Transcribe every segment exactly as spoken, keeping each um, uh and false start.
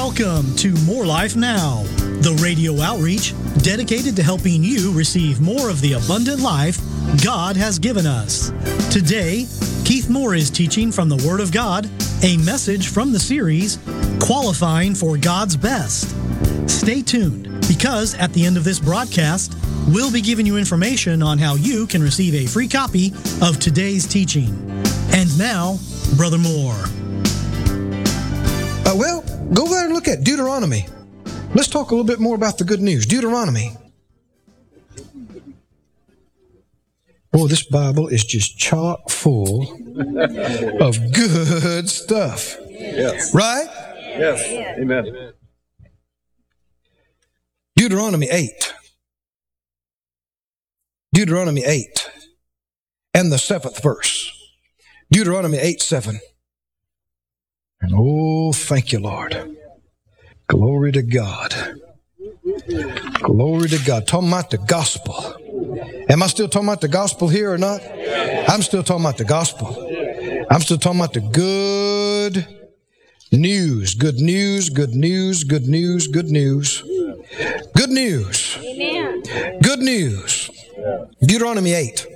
Welcome to More Life Now, the radio outreach dedicated to helping you receive more of the abundant life God has given us. Today, Keith Moore is teaching from the Word of God, a message from the series, Qualifying for God's Best. Stay tuned, because at the end of this broadcast, we'll be giving you information on how you can receive a free copy of today's teaching. And now, Brother Moore. Uh, well, go over there and look at Deuteronomy. Let's talk a little bit more about the good news. Deuteronomy. Boy, this Bible is just chock full of good stuff. Yes. Right? Yes. Amen. Deuteronomy eight. Deuteronomy eight. And the seventh verse. Deuteronomy eight, seven. And oh, thank you, Lord. Glory to God. Glory to God. Talking about the gospel. Am I still talking about the gospel here or not? I'm still talking about the gospel. I'm still talking about the good news. Good news, good news, good news, good news. Good news. Amen. Good news. Deuteronomy eight,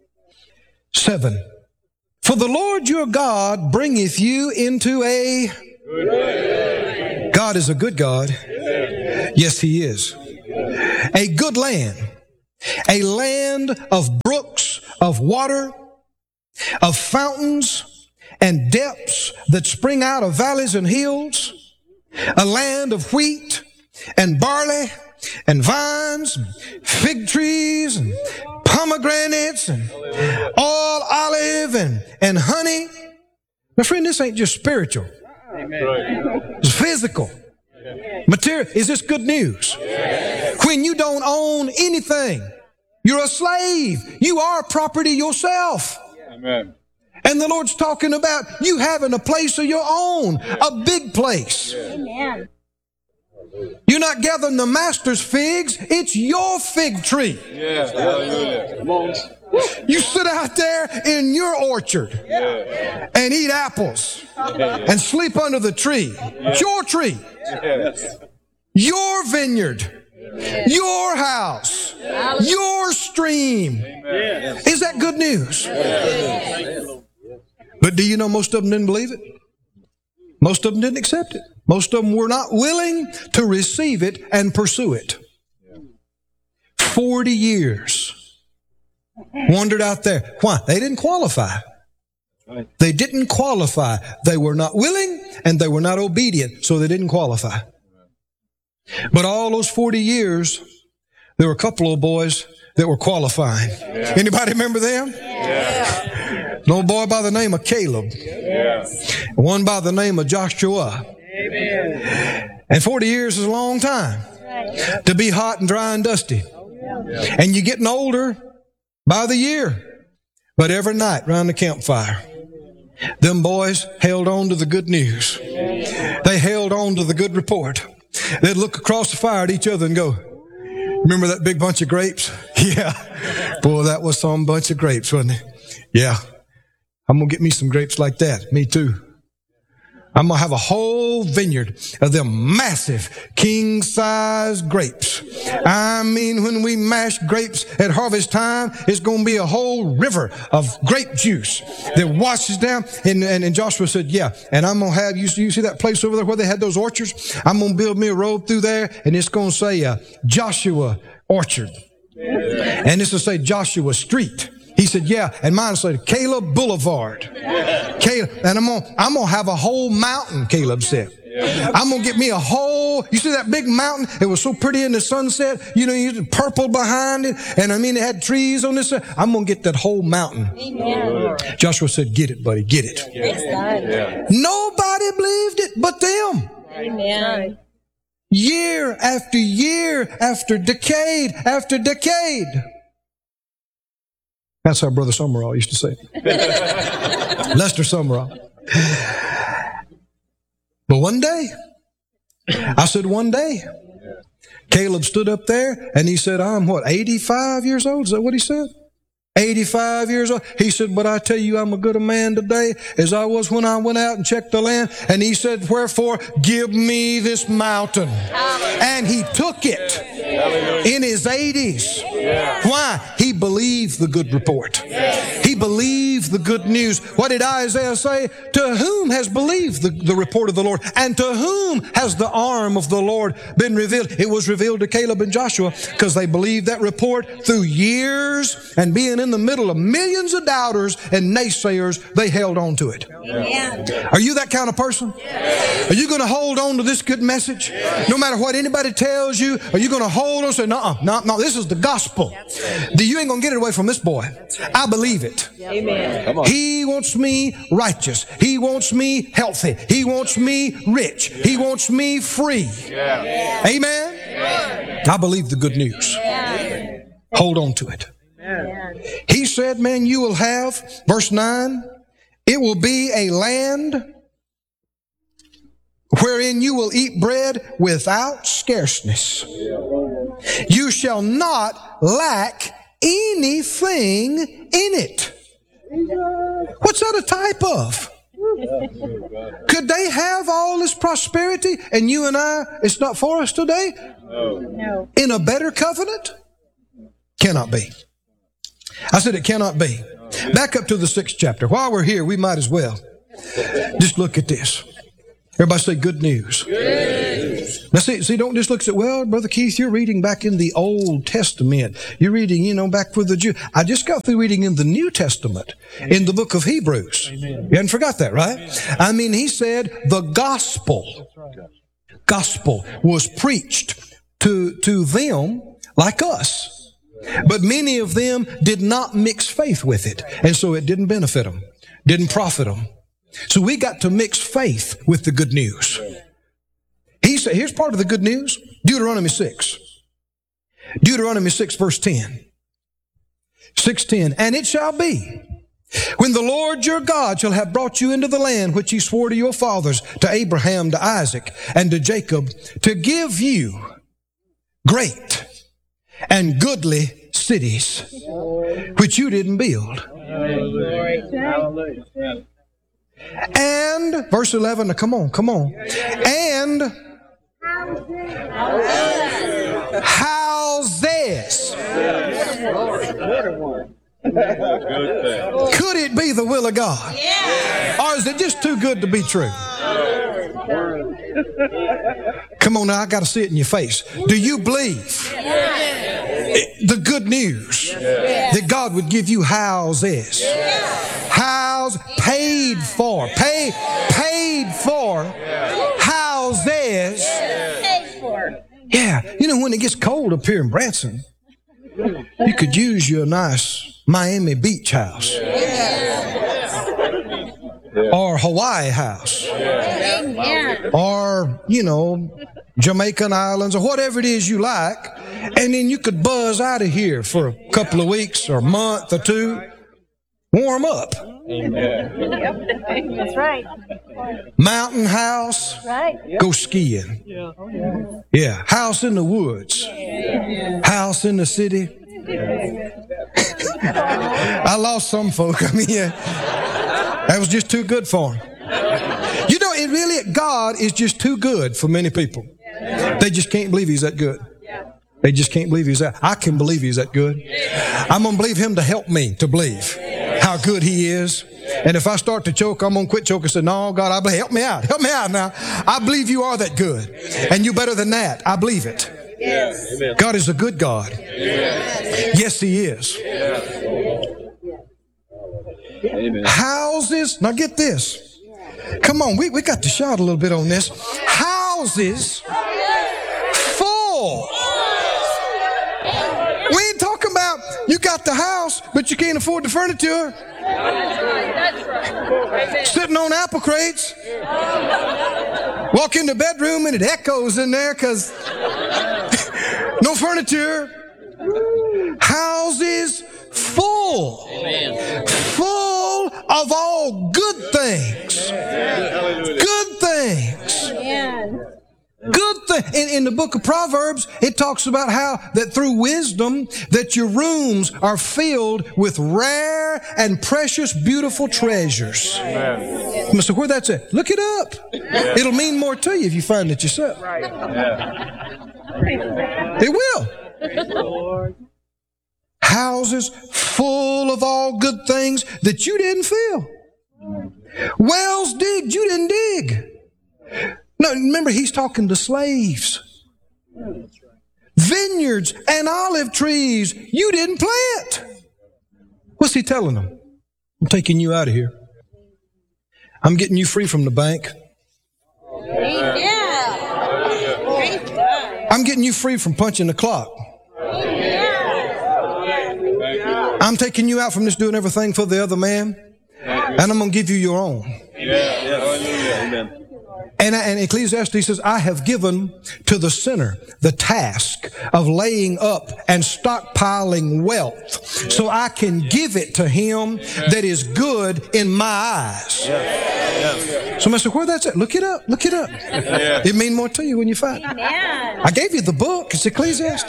seven. For the Lord your God bringeth you into a... God is a good God. Yes, He is. A good land. A land of brooks, of water, of fountains and depths that spring out of valleys and hills. A land of wheat and barley and vines, and fig trees and pomegranates and all olive and, and honey. My friend, this ain't just spiritual. It's physical. Material. Is this good news? When you don't own anything, you're a slave. You are property yourself. Amen. And the Lord's talking about you having a place of your own, a big place. Amen. You're not gathering the master's figs, it's your fig tree. Yeah. Hallelujah. Come on. You sit out there in your orchard Yeah. and eat apples and sleep under the tree. It's your tree, Yes. your vineyard, your house, your stream. Amen. Is that good news? But do you know most of them didn't believe it? Most of them didn't accept it. Most of them were not willing to receive it and pursue it. Forty years wandered out there. Why? They didn't qualify. They didn't qualify. They were not willing and they were not obedient, so they didn't qualify. But all those forty years, there were a couple of boys that were qualifying. Yeah. Anybody remember them? Yeah. An old boy by the name of Caleb. Yeah. One by the name of Joshua. Amen. And forty years is a long time to be hot and dry and dusty. And you're getting older by the year. But every night around the campfire, them boys held on to the good news. They held on to the good report. They'd look across the fire at each other and go, remember that big bunch of grapes? Yeah. Boy, that was some bunch of grapes, wasn't it? Yeah. I'm going to get me some grapes like that. Me too. I'm going to have a whole vineyard of them massive king-size grapes. I mean, when we mash grapes at harvest time, it's going to be a whole river of grape juice that washes down. And, and, and Joshua said, yeah, and I'm going to have, you, you see that place over there where they had those orchards? I'm going to build me a road through there, and it's going to say uh, Joshua Orchard. And this will say Joshua Street. He said, yeah, and mine said Caleb Boulevard. Caleb, and I'm gonna, I'm gonna have a whole mountain, Caleb said. I'm gonna get me a whole, you see that big mountain? It was so pretty in the sunset. You know, you had purple behind it. And I mean, it had trees on this side. I'm gonna get that whole mountain. Amen. Joshua said, get it, buddy, get it. Praise God. Nobody believed it but them. Amen. Year after year after decade after decade. That's how Brother Summerall used to say it. Lester Summerall. But one day, I said one day, Caleb stood up there and he said, I'm what, eighty-five years old? Is that what he said? eighty-five years old. He said, but I tell you, I'm a good a man today as I was when I went out and checked the land. And he said, wherefore, give me this mountain. And he took it in his eighties. Why? He believed the good report. He believed the good news. What did Isaiah say? To whom has believed the, the report of the Lord? And to whom has the arm of the Lord been revealed? It was revealed to Caleb and Joshua because they believed that report through years, and being in the middle of millions of doubters and naysayers, they held on to it. Yeah. Are you that kind of person? Yeah. Are you going to hold on to this good message? No matter what anybody tells you, are you going to hold on and say, no, no, no, this is the gospel. You ain't going to get it away from this boy. I believe it. Amen. He wants me righteous. He wants me healthy. He wants me rich. He wants me free. Yeah. Amen? Yeah. I believe the good news. Yeah. Hold on to it. Yeah. He said, man, you will have, verse nine, it will be a land wherein you will eat bread without scarceness. You shall not lack anything in it. What's that a type of? Could they have all this prosperity and you and I, it's not for us today? No. In a better covenant? Cannot be. I said it cannot be. Back up to the sixth chapter. While we're here, we might as well just look at this. Everybody say good news. Good news. Now see, see, don't just look at, well, Brother Keith, you're reading back in the Old Testament. You're reading, you know, back with the Jew. I just got through reading in the New Testament, in the book of Hebrews. Amen. You hadn't forgot that, right? Amen. I mean, he said the gospel, gospel was preached to, to them like us. But many of them did not mix faith with it. And so it didn't benefit them, didn't profit them. So we got to mix faith with the good news. He said, here's part of the good news. Deuteronomy six. Deuteronomy six verse ten. six ten. And it shall be, when the Lord your God shall have brought you into the land which he swore to your fathers, to Abraham, to Isaac, and to Jacob, to give you great and goodly cities, which you didn't build. And, verse eleven, now come on, come on. And houses. Could it be the will of God? Or is it just too good to be true? Come on now, I got to see it in your face. Do you believe the good news that God would give you houses? House paid for, pay, paid for houses. Paid for. Yeah, you know when it gets cold up here in Branson, you could use your nice Miami Beach house. Or Hawaii house. Amen. Or, you know, Jamaican Islands or whatever it is you like. And then you could buzz out of here for a couple of weeks or a month or two. Warm up. That's right. Mountain house. Right. Go skiing. Yeah. House in the woods. House in the city. I lost some folk. I mean, yeah, that was just too good for them. You know, it really, God is just too good for many people. They just can't believe he's that good. They just can't believe he's that. I can believe he's that good. I'm going to believe him to help me to believe how good he is. And if I start to choke, I'm going to quit choking and say, no, God, I believe, help me out. Help me out now. I believe you are that good. And you better than that. I believe it. Yes. God is a good God. Yes, he is. Amen. Houses. Now get this. Come on, we, we got to shout a little bit on this. Houses full. We ain't talking about you got the house, but you can't afford the furniture. That's right. Sitting on apple crates. Walk in the bedroom and it echoes in there because no furniture. Houses full. Full of all good things. Good things. Amen. Good thing. In, in the book of Proverbs, it talks about how that through wisdom that your rooms are filled with rare and precious, beautiful treasures. Amen. So where that's at? Look it up. It'll mean more to you if you find it yourself. It will. Houses full of all good things that you didn't fill. Wells digged, you didn't dig. No, remember, he's talking to slaves. Vineyards and olive trees you didn't plant. What's he telling them? I'm taking you out of here. I'm getting you free from the bank. I'm getting you free from punching the clock. I'm taking you out from this doing everything for the other man, and I'm going to give you your own. Amen. And, and Ecclesiastes says, I have given to the sinner the task of laying up and stockpiling wealth so I can give it to him that is good in my eyes. So I said, where that's at? Look it up. Look it up. It mean more to you when you find it. I gave you the book. It's Ecclesiastes.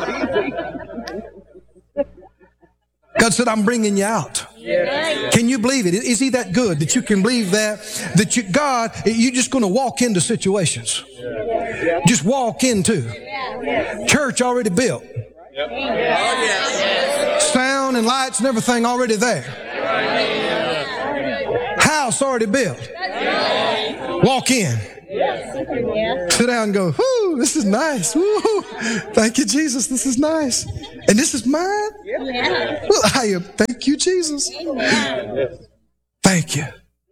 God said, I'm bringing you out. Can you believe it? Is he that good that you can believe that? That you, God, you're just going to walk into situations. Just walk into. Church already built. Sound and lights and everything already there. House already built. Walk in. Sit down and go, whoo, this is nice. Woo. Thank you, Jesus. This is nice. And this is mine? Well, I am. Thank you, Jesus. Thank you.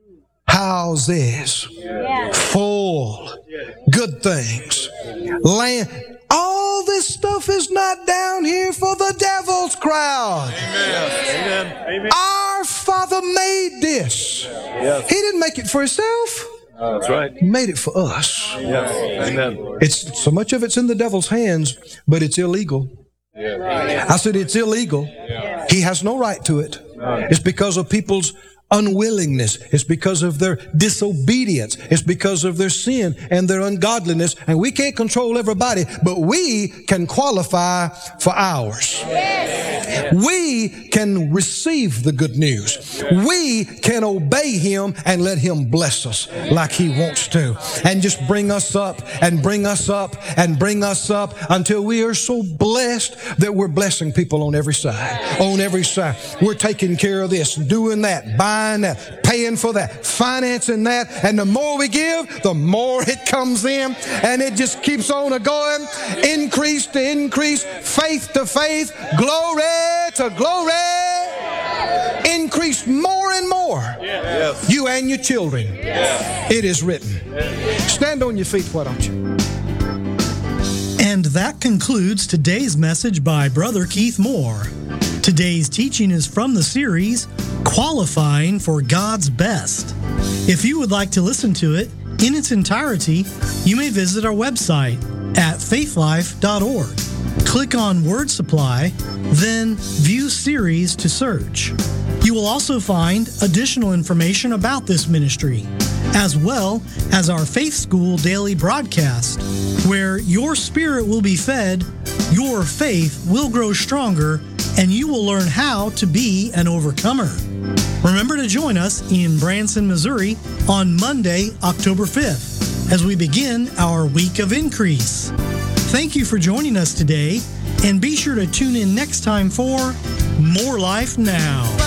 Houses. Full. Good things. Land. All this stuff is not down here for the devil's crowd. Amen. Our Father made this. He didn't make it for himself. That's right. He made it for us. Yes. Amen. It's so much of it's in the devil's hands, but it's illegal. I said it's illegal. He has no right to it. It's because of people's unwillingness. It's because of their disobedience. It's because of their sin and their ungodliness. And we can't control everybody, but we can qualify for ours. We can receive the good news. We can obey him and let him bless us like he wants to. And just bring us up and bring us up and bring us up until we are so blessed that we're blessing people on every side. On every side. We're taking care of this, doing that, buying that, paying for that, financing that. And the more we give, the more it comes in. And it just keeps on a-going. Increase to increase, faith to faith, glory to glory. Increase more and more. Yes. You and your children. Yes. It is written. Stand on your feet, why don't you? And that concludes today's message by Brother Keith Moore. Today's teaching is from the series, Qualifying for God's Best. If you would like to listen to it in its entirety, you may visit our website at faithlife dot org. Click on Word Supply, then View Series to search. You will also find additional information about this ministry, as well as our Faith School daily broadcast, where your spirit will be fed, your faith will grow stronger, and you will learn how to be an overcomer. Remember to join us in Branson, Missouri on Monday, October fifth, as we begin our Week of Increase. Thank you for joining us today, and be sure to tune in next time for More Life Now.